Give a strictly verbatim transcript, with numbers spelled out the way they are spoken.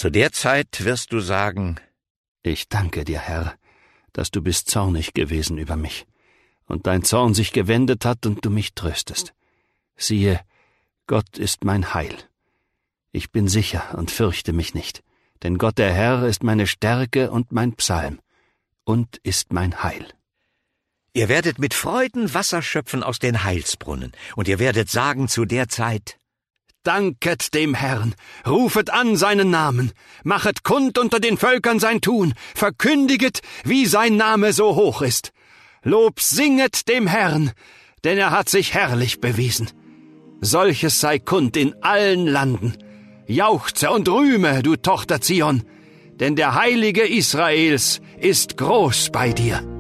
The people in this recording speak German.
Zu der Zeit wirst du sagen: Ich danke dir, Herr, dass du bist zornig gewesen über mich und dein Zorn sich gewendet hat und du mich tröstest. Siehe, Gott ist mein Heil. Ich bin sicher und fürchte mich nicht, denn Gott der Herr ist meine Stärke und mein Psalm und ist mein Heil. Ihr werdet mit Freuden Wasser schöpfen aus den Heilsbrunnen, und ihr werdet sagen zu der Zeit: Danket dem Herrn, rufet an seinen Namen, machet kund unter den Völkern sein Tun, verkündiget, wie sein Name so hoch ist. Lob singet dem Herrn, denn er hat sich herrlich bewiesen. Solches sei kund in allen Landen. Jauchze und rühme, du Tochter Zion, denn der Heilige Israels ist groß bei dir.